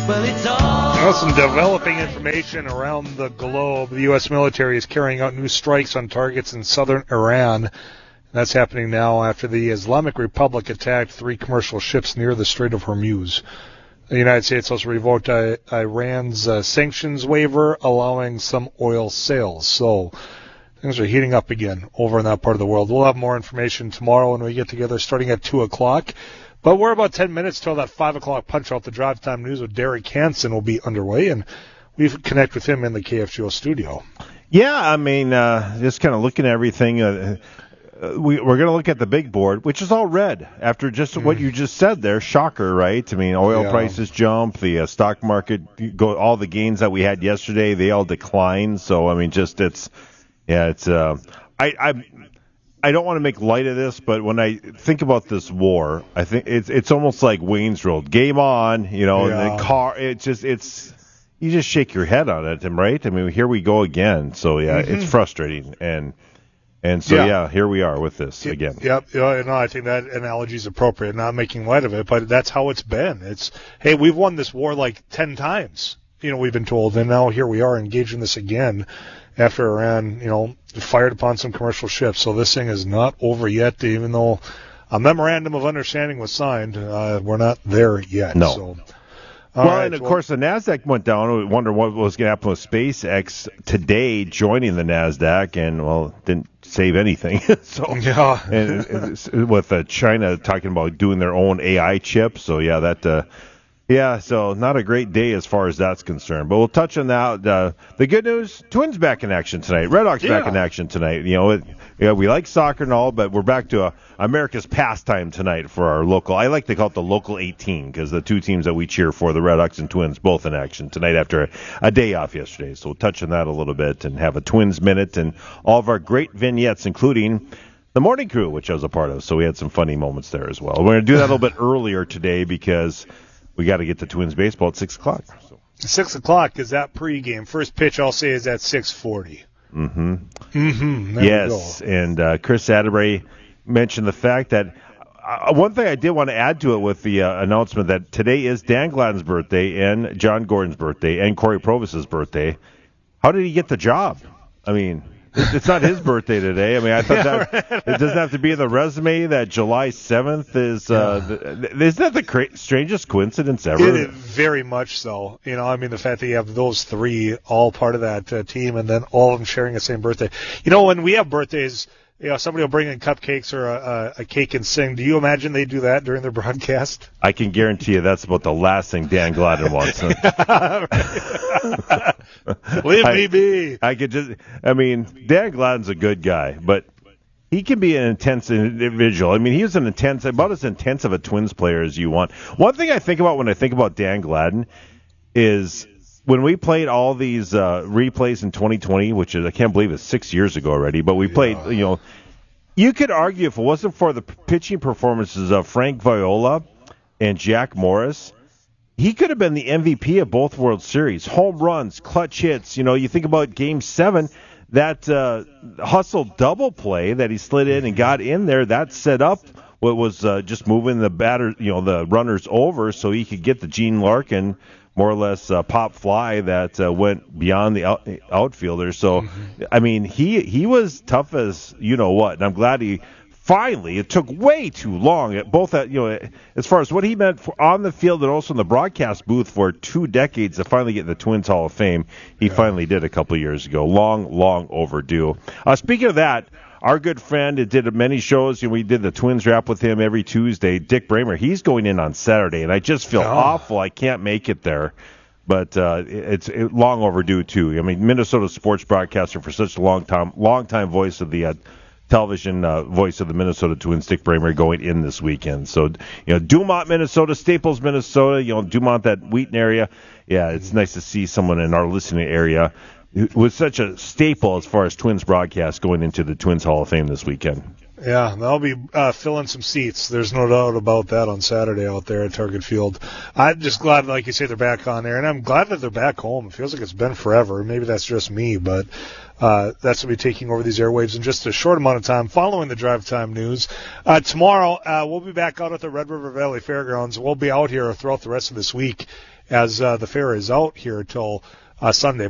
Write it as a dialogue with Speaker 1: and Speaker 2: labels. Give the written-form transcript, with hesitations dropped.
Speaker 1: Well, it's all...
Speaker 2: Some developing information around the globe. The U.S. military is carrying out new strikes on targets in southern Iran. That's happening now after the Islamic Republic attacked 3 commercial ships near the Strait of Hormuz. The United States also revoked Iran's sanctions waiver, allowing some oil sales. So things are heating up again over in that part of the world. We'll have more information tomorrow when we get together starting at 2 o'clock. But we're about 10 minutes till that 5 o'clock punch out. The Drive Time News with Derek Hansen will be underway, and we connect with him in the KFGO studio.
Speaker 3: Yeah, I mean, just kind of looking at everything. We're going to look at the big board, which is all red after just what you just said there. Shocker, right? I mean, oil prices jump, the stock market, all the gains that we had yesterday, they all declined. So, I mean, I don't want to make light of this, but when I think about this war, I think it's almost like Wayne's World. Game on, you know, the car, you just shake your head on it, right? I mean, here we go again. So, it's frustrating. And so, here we are with this again.
Speaker 2: Yep. No, I think that analogy is appropriate. Not making light of it, but that's how it's been. Hey, we've won this war like 10 times, we've been told, and now here we are engaged in this again after Iran, fired upon some commercial ships. So this thing is not over yet, even though a memorandum of understanding was signed. We're not there yet.
Speaker 3: No.
Speaker 2: So.
Speaker 3: Of course, the NASDAQ went down. We wonder what was going to happen with SpaceX today joining the NASDAQ, and, didn't save anything. And with China talking about doing their own AI chip. So, so not a great day as far as that's concerned. But we'll touch on that. The good news, Twins back in action tonight. Red Hawks back in action tonight. We like soccer and all, but we're back to America's pastime tonight for our local. I like to call it the local 18 because the two teams that we cheer for, the Red Hawks and Twins, both in action tonight after a day off yesterday. So we'll touch on that a little bit and have a Twins minute and all of our great vignettes, including the morning crew, which I was a part of. So we had some funny moments there as well. We're going to do that a little bit earlier today because we got to get to Twins baseball at 6 o'clock. So.
Speaker 2: 6 o'clock is that pregame. First pitch, I'll say, is at 6:40.
Speaker 3: Yes, and Chris Atterbury mentioned the fact that one thing I did want to add to it with the announcement that today is Dan Gladden's birthday and John Gordon's birthday and Corey Provis's birthday. How did he get the job? I mean, it's not his birthday today. I mean, I thought it doesn't have to be in the resume that July 7th is. Isn't that the strangest coincidence ever?
Speaker 2: It is very much so. The fact that you have those 3 all part of that team and then all of them sharing the same birthday. When we have birthdays, somebody will bring in cupcakes or a cake and sing. Do you imagine they do that during their broadcast?
Speaker 3: I can guarantee you that's about the last thing Dan Gladden wants.
Speaker 2: Leave me be.
Speaker 3: Dan Gladden's a good guy, but he can be an intense individual. I mean, he was about as intense of a Twins player as you want. One thing I think about when I think about Dan Gladden is when we played all these replays in 2020, which is, I can't believe it's 6 years ago already, but we played, you could argue if it wasn't for the pitching performances of Frank Viola and Jack Morris, he could have been the MVP of both World Series. Home runs, clutch hits. You think about Game 7, that hustle double play that he slid in and got in there, that set up what was just moving the the runners over so he could get the Gene Larkin more or less pop fly that went beyond the outfielder. So, I mean, he was tough as what. And I'm glad it took way too long, as far as what he meant on the field and also in the broadcast booth for 2 decades to finally get in the Twins Hall of Fame. He finally did a couple of years ago. Long overdue. Speaking of that, our good friend did many shows. We did the Twins Wrap with him every Tuesday. Dick Bramer, he's going in on Saturday, and I just feel awful I can't make it there. But it's long overdue, too. I mean, Minnesota sports broadcaster for such a long time voice of the television voice of the Minnesota Twins, Dick Bramer, going in this weekend. So, Dumont, Minnesota, Staples, Minnesota, Dumont, that Wheaton area. Yeah, it's nice to see someone in our listening area was such a staple as far as Twins broadcast going into the Twins Hall of Fame this weekend.
Speaker 2: Yeah, they'll be filling some seats. There's no doubt about that on Saturday out there at Target Field. I'm just glad, like you say, they're back on there, and I'm glad that they're back home. It feels like it's been forever. Maybe that's just me, but that's going to be taking over these airwaves in just a short amount of time following the Drive Time News. Tomorrow, we'll be back out at the Red River Valley Fairgrounds. We'll be out here throughout the rest of this week as the fair is out here till Sunday.